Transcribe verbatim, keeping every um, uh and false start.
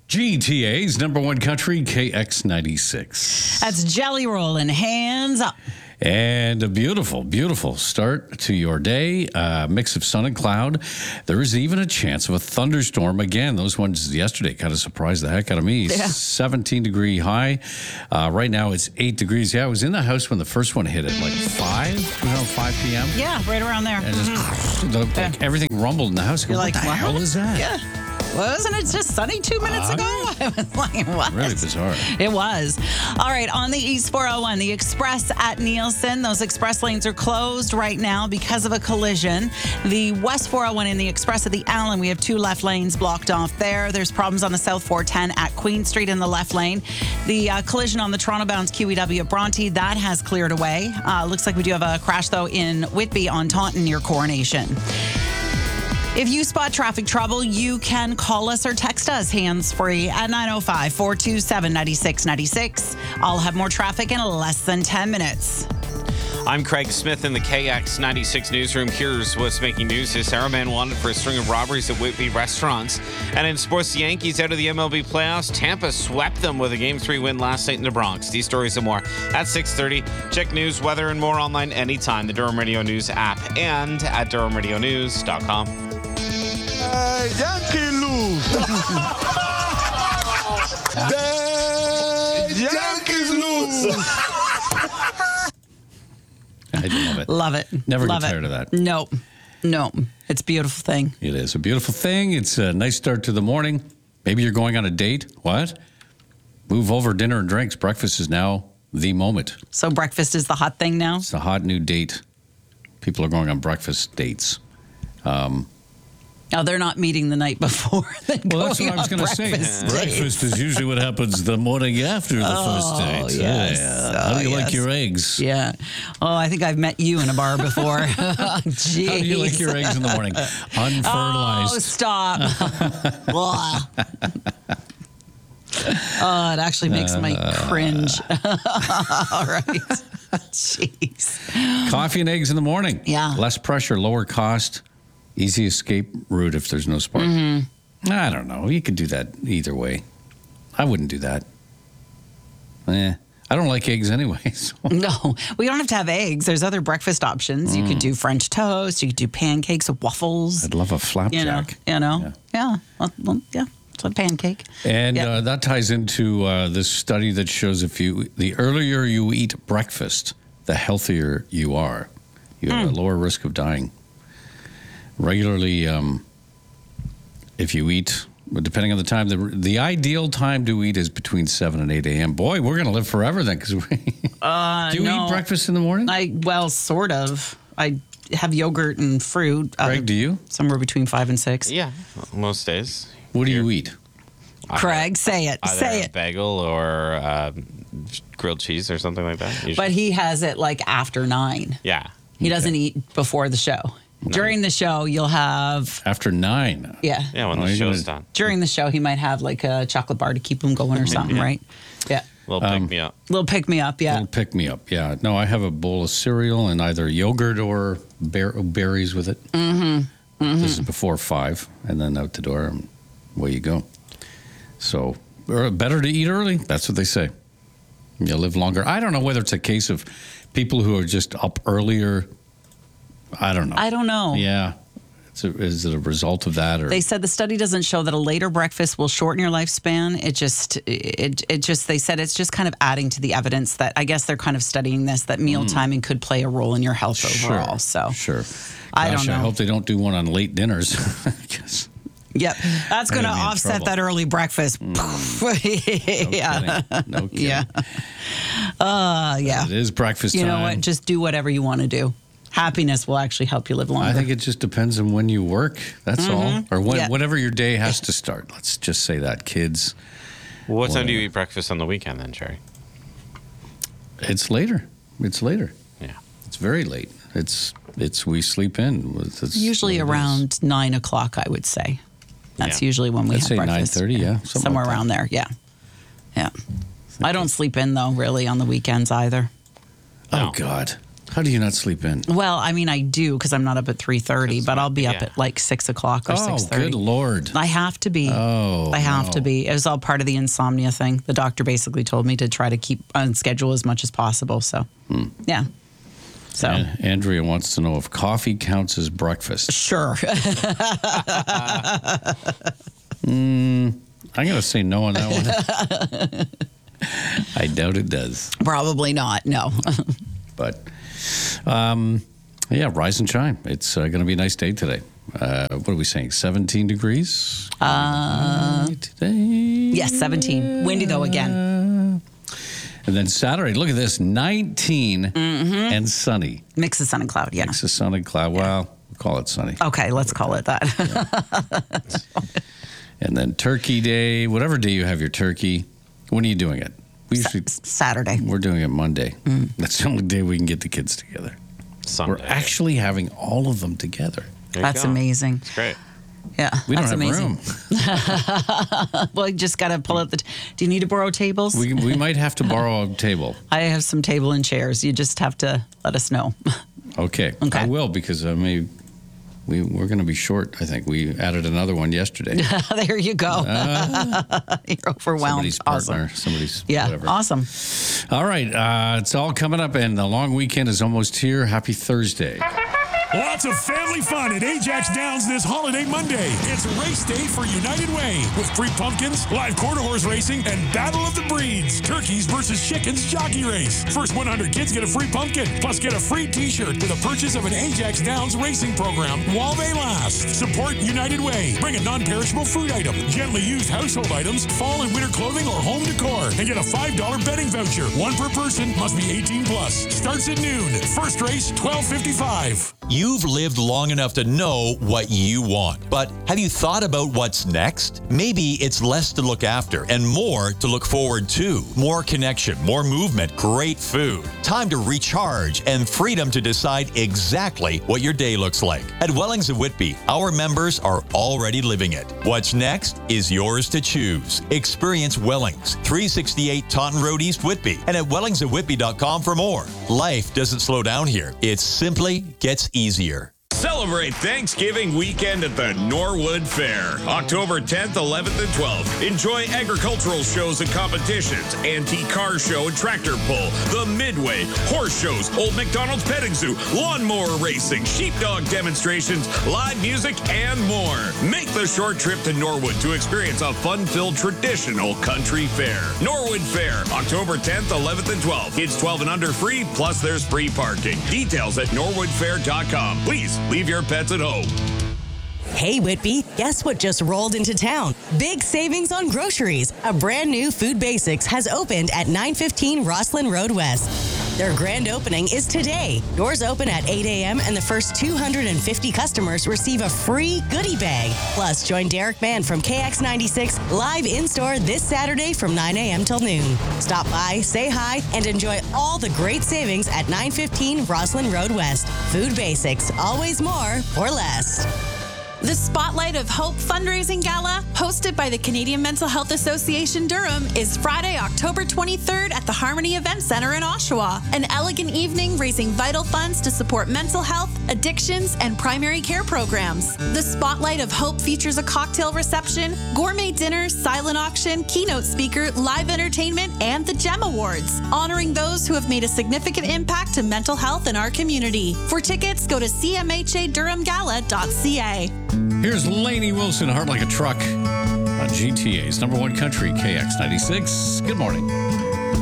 G T A's number one country, K X ninety-six. That's Jelly Rollin', hands up. And a beautiful, beautiful start to your day. Uh, mix of sun and cloud. There is even a chance of a thunderstorm. Again, those ones yesterday kind of surprised the heck out of me. Yeah. seventeen degree high. Uh, right now it's eight degrees. Yeah, I was in the house when the first one hit at like five, you know, five p.m. Yeah, right around there. And just, Mhm. the, like, everything rumbled in the house. You're what like, the what? hell is that? Yeah. Wasn't it just sunny two minutes Uh, ago? I was like, what? Really bizarre. It was. All right, on the East four oh one, the Express at Nielsen, those express lanes are closed right now because of a collision. The West four oh one and the Express at the Allen, we have two left lanes blocked off there. There's problems on the South four ten at Queen Street in the left lane. The uh, collision on the Toronto-bound Q E W at Bronte, that has cleared away. Uh, looks like we do have a crash, though, in Whitby on Taunton near Coronation. If you spot traffic trouble, you can call us or text us hands-free at nine oh five, four two seven, nine six nine six. I'll have more traffic in less than ten minutes. I'm Craig Smith in the K X ninety-six newsroom. Here's what's making news. This Sarah man wanted for a string of robberies at Whitby restaurants. And in sports, the Yankees out of the M L B playoffs. Tampa swept them with a game three win last night in the Bronx. These stories and more at six thirty. Check news, weather, and more online anytime. The Durham Radio News app and at durham radio news dot com. Uh, Yankee lose. The Yankees lose. I love it. Love it. Never Love get it. tired of that. No, no. It's a beautiful thing. It is a beautiful thing. It's a nice start to the morning. Maybe you're going on a date. What? Move over dinner and drinks. Breakfast is now the moment. So breakfast is the hot thing now? It's a hot new date. People are going on breakfast dates. Um, No, they're not meeting the night before. well, that's what I was going to say. breakfast dates. Breakfast is usually what happens the morning after the Oh, first date. yes. Yeah. How do you Oh, like yes. your eggs? Yeah. Oh, I think I've met you in a bar before. Jeez. How do you like your eggs in the morning? Unfertilized. Oh, stop. Blah. Oh, it actually makes me cringe. All right. Jeez. Coffee and eggs in the morning. Yeah. Less pressure, lower cost, easy escape route if there's no spark. Mm-hmm. I don't know. You could do that either way. I wouldn't do that. Eh. I don't like eggs anyway. So. No, we don't have to have eggs. There's other breakfast options. You could do French toast. You could do pancakes, waffles. I'd love a flapjack. You know, you know, yeah, yeah, well, well, yeah. It's a pancake. And Yep. uh, that ties into uh, this study that shows if you the earlier you eat breakfast, the healthier you are. You have Mm. a lower risk of dying. Regularly, um, if you eat, depending on the time, the the ideal time to eat is between seven and eight a.m. Boy, we're going to live forever then. Because Uh, do you no. eat breakfast in the morning? I well, sort of. I have yogurt and fruit. uh, Craig, do you? Somewhere between five and six. Yeah, most days. What do you eat? Craig, say it. Either Say a it. bagel or um, grilled cheese or something like that. Usually. But he has it like after nine. yeah. He doesn't eat before the show. During the show, you'll have After nine. yeah. Yeah, when Oh, the you're show's gonna- done. During the show, he might have like a chocolate bar to keep him going or something, yeah. right? Yeah. Little pick me up. Little pick me up, yeah. Little pick me up. Yeah. No, I have a bowl of cereal and either yogurt or bear, berries with it. Mm-hmm. mm-hmm. This is before five, and then out the door, and away you go. So, er, better to eat early. That's what they say. You'll live longer. I don't know whether it's a case of people who are just up earlier. I don't know. I don't know. Yeah. It's a, is it a result of that, or They said the study doesn't show that a later breakfast will shorten your lifespan. It just, it, it just, they said it's just kind of adding to the evidence that I guess they're kind of studying this, that meal timing could play a role in your health overall. So, sure. I Gosh, don't know. I hope they don't do one on late dinners. I guess. yep, that's going to gonna be in offset trouble. that early breakfast. No yeah. kidding. No kidding. Yeah. Uh, yeah. It is breakfast You time. know what? Just do whatever you want to do. Happiness will actually help you live longer. I think it just depends on when you work. That's all, or when, Yeah. whatever your day has to start. Let's just say that, kids. What time do you eat breakfast on the weekend then, Jerry? It's later. It's later. Yeah. It's very late. It's it's we sleep in. It's Usually what it is. around nine o'clock, I would say. That's Yeah. usually when we I'd have say breakfast. nine thirty, yeah, something somewhere like that. around there. Yeah, yeah. I don't sleep in though, really, on the weekends either. Oh No. God, How do you not sleep in? Well, I mean, I do because I'm not up at three thirty, but I'll be up yeah. at like six o'clock or Oh, six thirty. good Lord. I have to be. Oh, I have no. to be. It was all part of the insomnia thing. The doctor basically told me to try to keep on schedule as much as possible. So, yeah. So, An- Andrea wants to know if coffee counts as breakfast. sure. I'm going to say no on that one. I doubt it does. Probably not. No. But, um, yeah, rise and shine. It's uh, going to be a nice day today. Uh, what are we saying? seventeen degrees uh, today? Yes, seventeen. Windy though again. And then Saturday, look at this, nineteen and sunny. Mix of sun and cloud. Yeah. It's a sunny cloud. Well, we'll call it sunny. Okay, let's call it that. And then Turkey Day, whatever day you have your turkey. When are you doing it? We usually Saturday. we're doing it Monday. That's the only day we can get the kids together. Sunday. We're actually having all of them together. There you That's go. amazing. It's great. Yeah, We don't that's have amazing. room. Well, you just got to pull out the. T- Do you need to borrow tables? We we might have to borrow a table. I have some table and chairs. You just have to let us know. Okay, Okay. I will because I mean, we we're going to be short. I think we added another one yesterday. There you go. You're overwhelmed. Somebody's Awesome. partner, somebody's Yeah, whatever. awesome. All right, uh, it's all coming up, and the long weekend is almost here. Happy Thursday. Lots of family fun at Ajax Downs this holiday Monday. It's race day for United Way with free pumpkins, live quarter horse racing, and Battle of the Breeds. Turkeys versus chickens jockey race. First one hundred kids get a free pumpkin, plus get a free t-shirt with a purchase of an Ajax Downs racing program while they last. Support United Way. Bring a non-perishable food item, gently used household items, fall and winter clothing, or home decor, and get a five dollar betting voucher. One per person, must be eighteen plus. Starts at noon. First race, twelve fifty-five. You've lived long enough to know what you want, but have you thought about what's next? Maybe it's less to look after and more to look forward to. More connection, more movement, great food. Time to recharge and freedom to decide exactly what your day looks like. At Wellings of Whitby, our members are already living it. What's next is yours to choose. Experience Wellings, three sixty-eight Taunton Road, East Whitby, and at wellings of whitby dot com for more. Life doesn't slow down here. It simply gets easier. Celebrate Thanksgiving weekend at the Norwood Fair, October tenth, eleventh, and twelfth. Enjoy agricultural shows and competitions, antique car show and tractor pull, the Midway, horse shows, Old McDonald's Petting Zoo, lawnmower racing, sheepdog demonstrations, live music, and more. Make the short trip to Norwood to experience a fun-filled traditional country fair. Norwood Fair, October tenth, eleventh, and twelfth. Kids twelve and under free, plus there's free parking. Details at norwood fair dot com. Please leave your pets at home. Hey Whitby, guess what just rolled into town? Big savings on groceries. A brand new Food Basics has opened at nine fifteen Rosslyn Road West. Their grand opening is today. Doors open at eight a.m. and the first two hundred fifty customers receive a free goodie bag. Plus, join Derek Mann from K X ninety-six live in-store this Saturday from nine a.m. till noon. Stop by, say hi, and enjoy all the great savings at nine fifteen Rosslyn Road West. Food Basics, always more for less. The Spotlight of Hope fundraising gala, hosted by the Canadian Mental Health Association Durham, is Friday, October twenty-third at the Harmony Event Center in Oshawa. An elegant evening raising vital funds to support mental health, addictions, and primary care programs. The Spotlight of Hope features a cocktail reception, gourmet dinner, silent auction, keynote speaker, live entertainment, and the GEM Awards, honoring those who have made a significant impact to mental health in our community. For tickets, go to c m h a durham gala dot c a. Here's Lainey Wilson, Heart Like a Truck on G T A's number one country, K X ninety-six. Good morning.